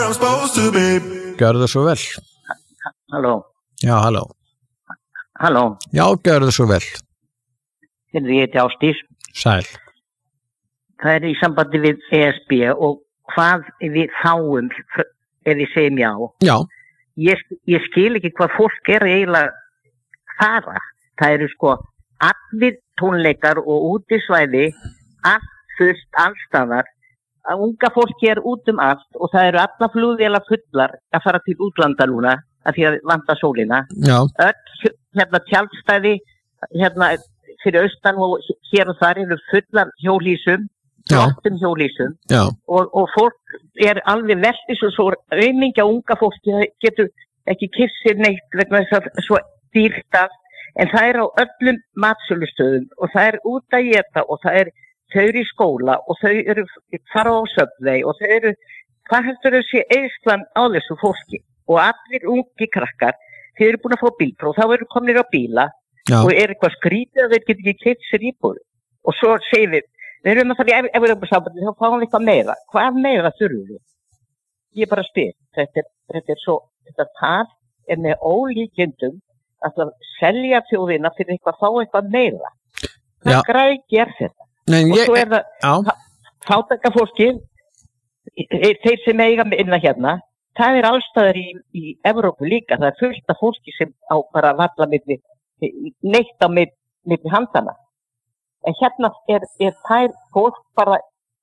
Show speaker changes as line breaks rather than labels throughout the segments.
I'm supposed to be.
Gjörðu svo vel.
Halló.
Já, halló.
Halló.
Já, gjörðu svo vel.
Ég heiti Ásdís.
Sæl.
Það í sambandi við ESB og hvað við fáum ef við segjum já.
Já.
Ég skil ekki hvað fólk eiginlega fara. Það eru sko allir tónleikar og útisvæði, allt fullt, allstaðar. Unga fólki út allt og það eru alla flugvélar fullar að fara til útlanda núna af því að vanta sólina.
Já.
Öll tjaldstæði fyrir austan og hér og þar eru fullar hjólhýsum, hjólhýsum. Já. Og fólk alveg veltis og svo aumingja unga fólki getur ekki kissir neitt vegna þess að svo dýrt allt, en það á öllum matsölustöðum og það út að éta og þau eru í skóla og þau eru fara á Subway og þau eru, hvað heldur þau sé eðslan á þessu fólki og allir ungi krakkar, þau eru búin að fá bílpróf, þá eru komnir á bíla. Já. Og eitthvað skrítið að þeir geta ekki keypt sér íbúð og svo segir við erum að fara í Evrópusambandið, þá fáum við eitthvað meira. Hvað meira þurfum við? Ég bara spyr, þetta tal með ólíkindum að selja þjóðina fyrir eitthvað að fá eitthvað meira. Það græði þetta. Og svo það fátæka fólki, þeir sem eiga innan hérna, það allstaðar í Evrópu líka, það fullt af fólki sem á bara valla neitt á milli handana. En hérna þær fólk bara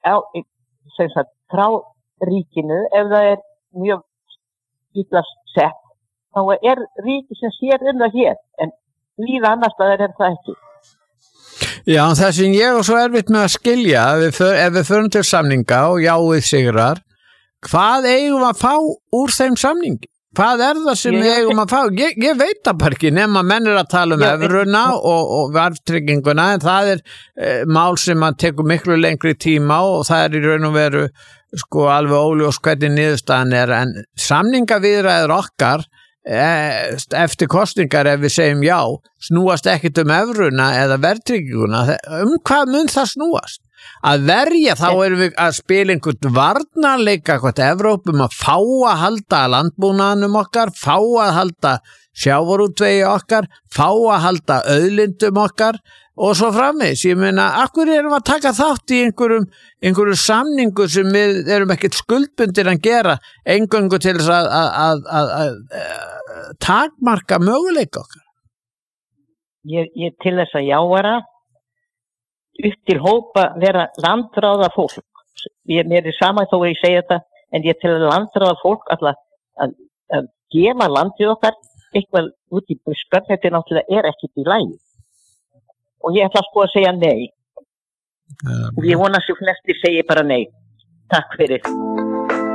frá ríkinu, ef það mjög illa sett, þá ríki sem sér það hér, en líða annars staðar það ekki.
Já, það sem ég og svo erfitt með að skilja, ef við förum til samninga og jáið sigrar, hvað eigum að fá úr þeim samningi? Hvað það sem við eigum að fá? Ég veit það bara ekki, nema menn að tala evruna og verðtrygginguna, en það mál sem að tekur miklu lengri tíma og það í raun og veru sko alveg óljós hvernig niðurstaðan en samningaviðræður okkar eftir kosningar ef við segjum já, snúast ekkert evruna eða verðtrygginguna, hvað mun það snúast? Að verja, þá erum við að spila einhvern varnarleika hvort Evrópum að fá að halda landbúnaðanum okkar, fá að halda sjávarútvegi okkar, fá að halda auðlindum okkar og svo framvegis. Ég meina, akkur erum við að taka þátt í einhverju samningu sem við erum ekkert skuldbundir að gera eingöngu til þess að takmarka möguleika okkar?
Ég til þess að jáara upp til hópa vera landráða fólk. Mér sama þó að ég segi þetta, en ég til að landráða fólk að gefa landið okkar eitthvað út í buskar, þetta náttúrulega ekkert í lagi. Og ég ætla sko að segja nei. Og ég vona að flestir segi bara nei. Takk fyrir.